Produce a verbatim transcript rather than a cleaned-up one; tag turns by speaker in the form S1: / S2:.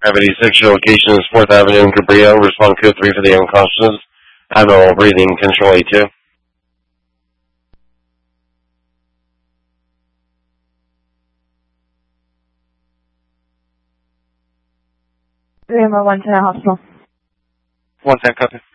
S1: Gravity six, your location is fourth Avenue in Cabrillo. Respond code three for the unconscious. Abnormal breathing, control A two.
S2: Lima one ten hospital.
S1: One ten, copy.